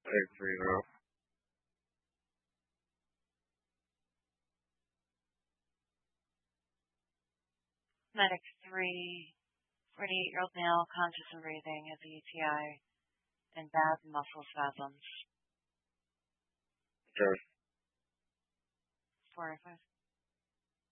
agree, bro. Medic 3, 48-year-old male, conscious and breathing, has a UTI and bad muscle spasms. Okay. 4 or 5.